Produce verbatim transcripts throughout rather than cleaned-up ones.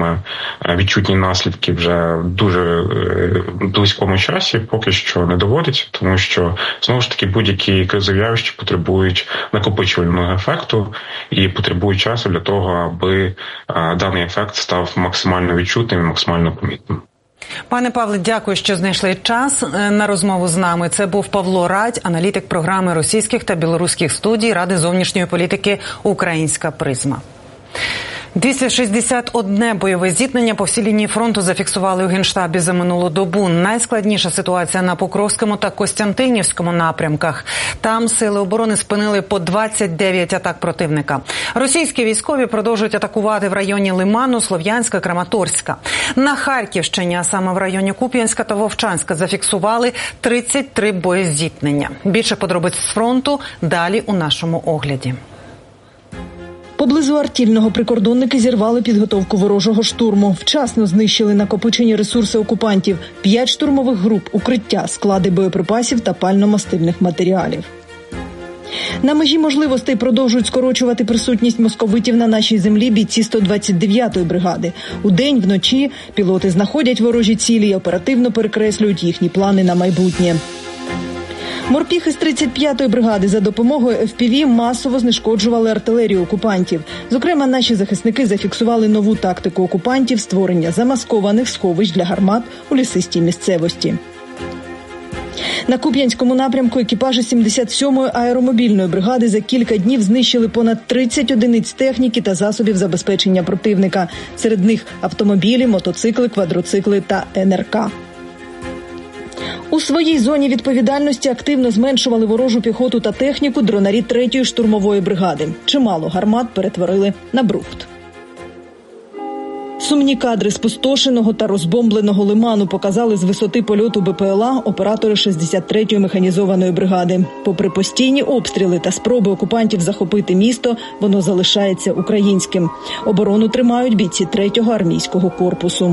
відчутні наслідки вже в дуже близькому часі, поки що не доводиться, тому що, знову ж таки, будь-які кризові явища потребують накопичувального ефекту і потребують часу для того, аби даний ефект став максимально відчутним і максимально помітним. Пане Павле, дякую, що знайшли час на розмову з нами. Це був Павло Радь, аналітик програми російських та білоруських студій Ради зовнішньої політики «Українська призма». двісті шістдесят одне бойове зіткнення по всій лінії фронту зафіксували у Генштабі за минулу добу. Найскладніша ситуація на Покровському та Костянтинівському напрямках. Там сили оборони спинили по двадцять дев'ять атак противника. Російські військові продовжують атакувати в районі Лиману, Слов'янська, Краматорська. На Харківщині, а саме в районі Куп'янська та Вовчанська, зафіксували тридцять три боєзіткнення. Більше подробиць з фронту далі у нашому огляді. Поблизу Артільного прикордонники зірвали підготовку ворожого штурму. Вчасно знищили накопичені ресурси окупантів. П'ять штурмових груп, укриття, склади боєприпасів та пально-мастильних матеріалів. На межі можливостей продовжують скорочувати присутність московитів на нашій землі бійці сто двадцять дев'ятої бригади. Удень, вночі пілоти знаходять ворожі цілі і оперативно перекреслюють їхні плани на майбутнє. Морпіхи з тридцять п'ятої бригади за допомогою еф пі ві масово знешкоджували артилерію окупантів. Зокрема, наші захисники зафіксували нову тактику окупантів – створення замаскованих сховищ для гармат у лісистій місцевості. На Куп'янському напрямку екіпажі сімдесят сьомої аеромобільної бригади за кілька днів знищили понад тридцять одиниць техніки та засобів забезпечення противника. Серед них автомобілі, мотоцикли, квадроцикли та ен ер ка. У своїй зоні відповідальності активно зменшували ворожу піхоту та техніку дронарі третьої штурмової бригади. Чимало гармат перетворили на брухт. Сумні кадри спустошеного та розбомбленого Лиману показали з висоти польоту бе пе ел а оператори шістдесят третьої механізованої бригади. Попри постійні обстріли та спроби окупантів захопити місто, воно залишається українським. Оборону тримають бійці третього армійського корпусу.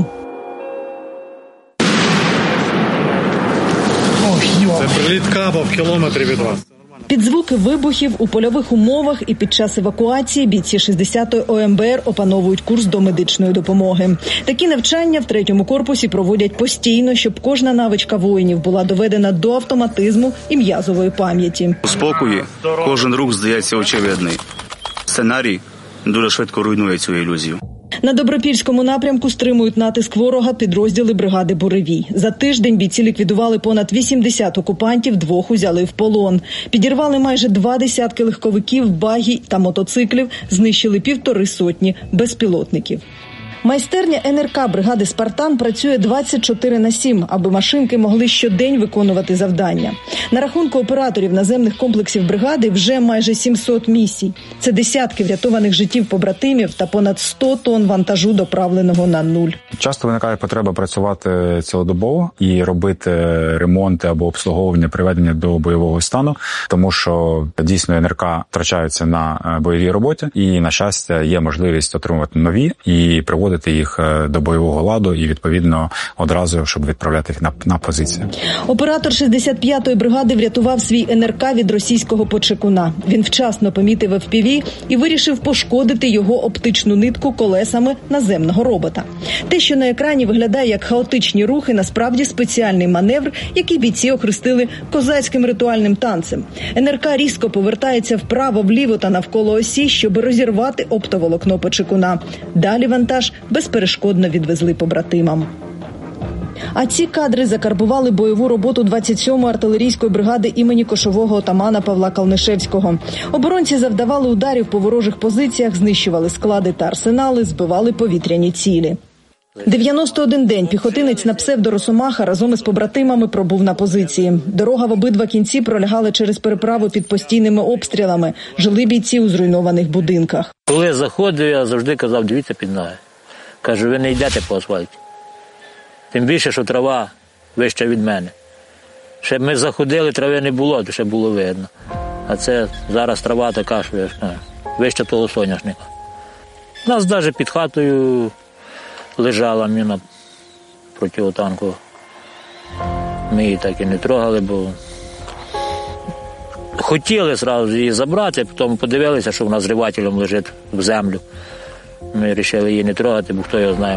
Це приліт каба в кілометрі від вас. Під звуки вибухів у польових умовах і під час евакуації бійці шістдесятої о ем бе ер опановують курс до медичної допомоги. Такі навчання в третьому корпусі проводять постійно, щоб кожна навичка воїнів була доведена до автоматизму і м'язової пам'яті. У спокої кожен рух здається очевидний. Сценарій дуже швидко руйнує цю ілюзію. На Добропільському напрямку стримують натиск ворога підрозділи бригади «Буревій». За тиждень бійці ліквідували понад вісімдесят окупантів, двох узяли в полон. Підірвали майже два десятки легковиків, багі та мотоциклів, знищили півтори сотні безпілотників. Майстерня ен ер ка бригади «Спартан» працює двадцять чотири на сім, аби машинки могли щодень виконувати завдання. На рахунку операторів наземних комплексів бригади вже майже сімсот місій. Це десятки врятованих життів побратимів та понад сто тонн вантажу, доправленого на нуль. Часто виникає потреба працювати цілодобово і робити ремонти або обслуговування, приведення до бойового стану, тому що дійсно ен ер ка втрачаються на бойовій роботі і, на щастя, є можливість отримувати нові і приводити їх до бойового ладу і, відповідно, одразу, щоб відправляти їх на, на позиції. Оператор шістдесят п'ятої бригади врятував свій ен ер ка від російського почекуна. Він вчасно помітив еф пі ві і вирішив пошкодити його оптичну нитку колесами наземного робота. Те, що на екрані виглядає як хаотичні рухи, насправді спеціальний маневр, який бійці охрестили козацьким ритуальним танцем. ен ер ка різко повертається вправо-вліво та навколо осі, щоб розірвати оптоволокно почекуна. Далі вантаж безперешкодно відвезли побратимам. А ці кадри закарбували бойову роботу двадцять сьомої артилерійської бригади імені кошового отамана Павла Калнишевського. Оборонці завдавали ударів по ворожих позиціях, знищували склади та арсенали, збивали повітряні цілі. дев'яносто один день піхотинець на псевдо Росомаха разом із побратимами пробув на позиції. Дорога в обидва кінці пролягала через переправи під постійними обстрілами. Жили бійці у зруйнованих будинках. Коли заходив, я завжди казав, дивіться під ноги. Кажу, ви не йдете по асфальті. Тим більше, що трава вища від мене. Ще ми заходили, трави не було, то ще було видно. А це зараз трава така, що вища того соняшника. У нас навіть під хатою лежала міна протитанкова. Ми її так і не трогали, бо хотіли одразу її забрати, потім подивилися, що вона зривателем лежить в землю. Ми вирішили її не трогати, бо хто його знає.